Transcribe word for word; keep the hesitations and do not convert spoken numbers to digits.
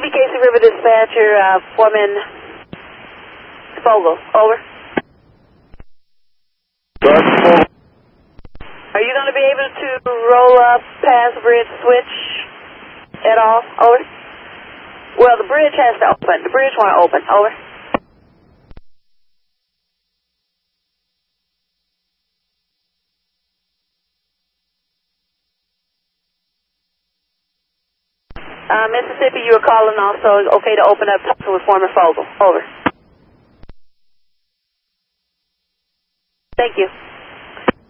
Mississippi Casey River Dispatcher, uh, Foreman Fogel, over. Are you going to be able to roll up past bridge switch at all? Over. Well, the bridge has to open. The bridge won't open. Over. Uh, Mississippi, you were calling also. It's okay to open up talking with Foreman Fogel. Over. Thank you.